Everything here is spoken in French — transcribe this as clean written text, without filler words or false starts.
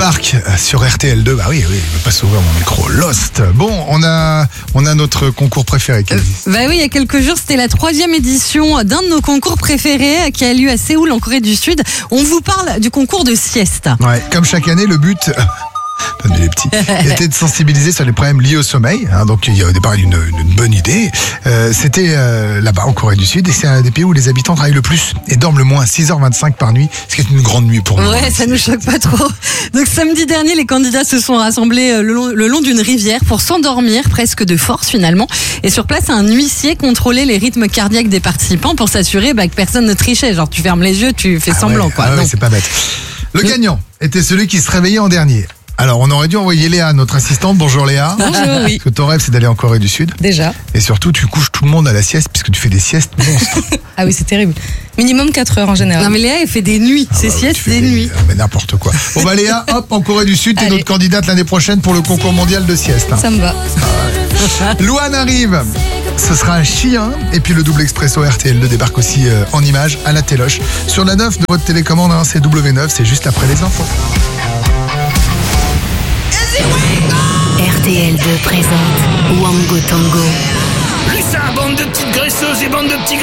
débarque sur RTL2. Bah oui, je vais pas s'ouvrir mon micro. Lost. Bon, on a notre concours préféré. Bah oui, il y a quelques jours, c'était la 3e édition d'un de nos concours préférés qui a lieu à Séoul, en Corée du Sud. On vous parle du concours de sieste. Ouais, comme chaque année, le but... les petits, était de sensibiliser sur les problèmes liés au sommeil. Donc il y a au départ une bonne idée. C'était là-bas en Corée du Sud et c'est un des pays où les habitants travaillent le plus et dorment le moins, 6h25 par nuit, ce qui est une grande nuit pour nous. Ouais, ça nous choque pas trop. Donc samedi dernier, les candidats se sont rassemblés le long d'une rivière pour s'endormir presque de force finalement. Et sur place, un huissier contrôlait les rythmes cardiaques des participants pour s'assurer que personne ne trichait. Genre tu fermes les yeux, tu fais semblant. Ouais, c'est pas bête. Le gagnant était celui qui se réveillait en dernier. Alors, on aurait dû envoyer Léa, notre assistante. Bonjour Léa. Bonjour, oui. Parce que ton rêve, c'est d'aller en Corée du Sud. Déjà. Et surtout, tu couches tout le monde à la sieste puisque tu fais des siestes monstres. Ah oui, c'est terrible. Minimum 4 heures en général. Non mais Léa, elle fait des nuits. C'est sieste, des nuits. Mais n'importe quoi. Bon bah Léa, hop, en Corée du Sud, t'es notre candidate l'année prochaine pour le concours mondial de sieste. Ça me va. Louane arrive. Ce sera un chien. Et puis le double expresso RTL2 débarque aussi en images à la téloche. Sur la 9 de votre télécommande, c'est W9, c'est juste après les infos. RTL2 présente Wango Tango. Lisa, bande de petites graisseuses et bande de petits